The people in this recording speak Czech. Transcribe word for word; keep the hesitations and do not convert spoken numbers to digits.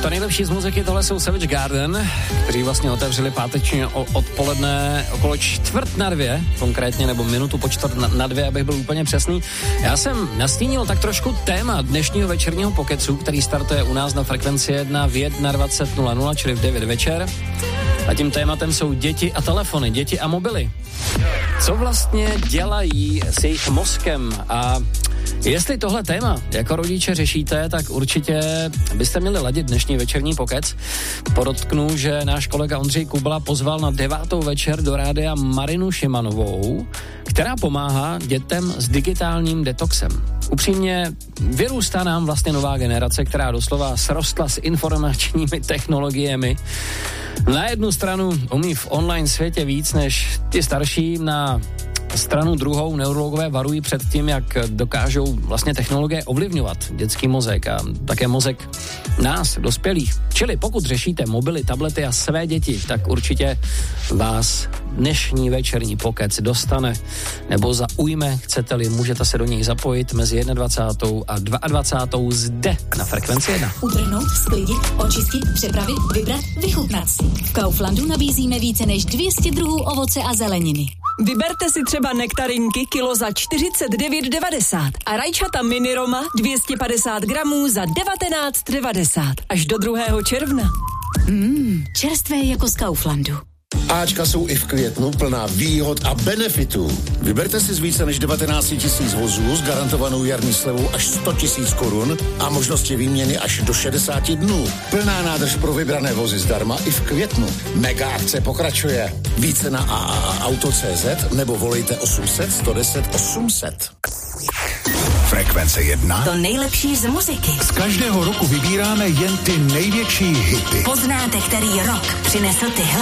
To nejlepší z muziky, tohle jsou Savage Garden, kteří vlastně otevřeli pátečně odpoledne okolo čtvrt na dvě, konkrétně, nebo minutu po čtvrt na, na dvě, abych byl úplně přesný. Já jsem nastínil tak trošku téma dnešního večerního pokecu, který startuje u nás na frekvenci jedna v dvacet jedna nula nula, čili v devět večer. A tím tématem jsou děti a telefony, děti a mobily. Co vlastně dělají s jejich mozkem? A jestli tohle téma jako rodiče řešíte, tak určitě byste měli ladit dnešní večerní pokec. Podotknu, že náš kolega Ondřej Kubala pozval na devátou večer do rádia Marinu Šimanovou, která pomáhá dětem s digitálním detoxem. Upřímně vyrůstá nám vlastně nová generace, která doslova srostla s informačními technologiemi. Na jednu stranu umí v online světě víc než ty starší, na stranu druhou neurologové varují před tím, jak dokážou vlastně technologie ovlivňovat dětský mozek a také mozek nás, dospělých. Čili pokud řešíte mobily, tablety a své děti, tak určitě vás dnešní večerní pokec dostane nebo zaujme, chcete-li, můžete se do něj zapojit mezi dvacátou jedna a dvacátou druhou zde na frekvenci jedna. Utrhnout, sklidit, očistit, přepravit, vybrat, vychutnat si. V Kauflandu nabízíme více než dvě stě druhů ovoce a zeleniny. Vyberte si třeba nektarinky kilo za čtyřicet devět devadesát a rajčata mini Roma dvě stě padesát gramů za devatenáct devadesát až do druhého června. Mmm, čerstvé jako z Kauflandu. Ačka jsou i v květnu plná výhod a benefitů. Vyberte si z více než devatenáct tisíc vozů s garantovanou jarní slevou až sto tisíc korun a možnosti výměny až do šedesát dnů. Plná nádrž pro vybrané vozy zdarma i v květnu. Mega akce pokračuje. Více na a a a auto tečka cé zet nebo volejte osm set, sto deset, osm set. Frekvence jedna. To nejlepší z muziky. Z každého roku vybíráme jen ty největší hity. Poznáte, který rok přinesl tyhle.